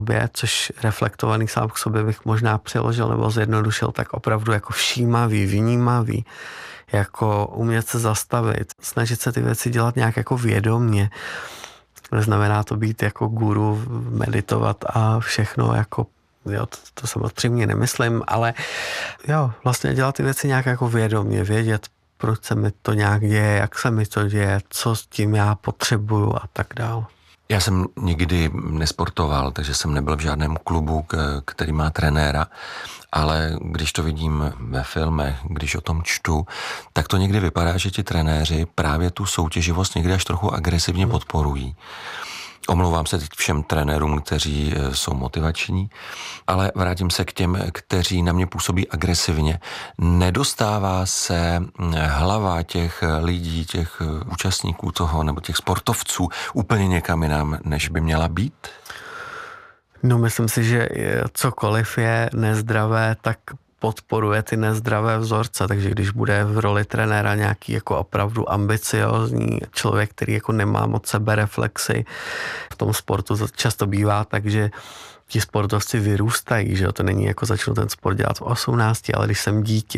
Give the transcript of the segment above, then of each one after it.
což reflektovaný sám k sobě bych možná přeložil nebo zjednodušil, tak opravdu jako všímavý, vnímavý, jako umět se zastavit, snažit se ty věci dělat nějak jako vědomně. Neznamená to být jako guru, meditovat a všechno jako, jo, to samozřejmě nemyslím, ale jo, vlastně dělat ty věci nějak jako vědomně, vědět, proč se mi to nějak děje, jak se mi to děje, co s tím já potřebuju a tak dál. Já jsem nikdy nesportoval, takže jsem nebyl v žádném klubu, který má trenéra, ale když to vidím ve filmech, když o tom čtu, tak to někdy vypadá, že ti trenéři právě tu soutěživost někdy až trochu agresivně podporují. Omlouvám se teď všem trenérům, kteří jsou motivační, ale vrátím se k těm, kteří na mě působí agresivně. Nedostává se hlava těch lidí, těch účastníků toho, nebo těch sportovců úplně někam jinam, než by měla být? No, myslím si, že cokoliv je nezdravé, tak podporuje ty nezdravé vzorce, takže když bude v roli trenéra nějaký jako opravdu ambiciózní člověk, který jako nemá moc sebereflexy, v tom sportu často bývá, takže ti sportovci vyrůstají, že jo, to není jako začnu ten sport dělat v 18, ale když jsem dítě,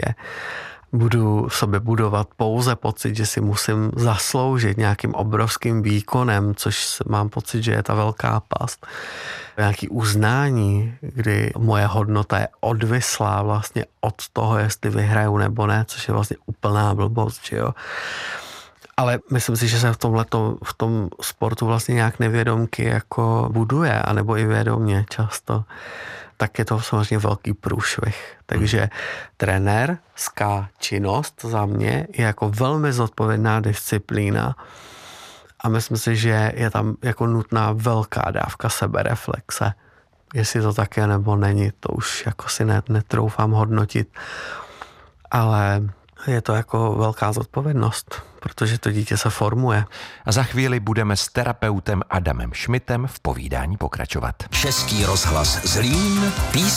budu v sobě budovat pouze pocit, že si musím zasloužit nějakým obrovským výkonem, což mám pocit, že je ta velká past. Nějaký uznání, kdy moje hodnota je odvislá vlastně od toho, jestli vyhraju nebo ne, což je vlastně úplná blbost, že jo. Ale myslím si, že se v tom sportu vlastně nějak nevědomky jako buduje, anebo i vědomě často. Tak je to samozřejmě velký průšvih. Takže trenérská činnost za mě je jako velmi zodpovědná disciplína a myslím si, že je tam jako nutná velká dávka sebereflexe. Jestli to tak je nebo není, to už jako si netroufám hodnotit, ale je to jako velká zodpovědnost, protože to dítě se formuje. A za chvíli budeme s terapeutem Adamem Šmitem v povídání pokračovat. Český rozhlas Zlín,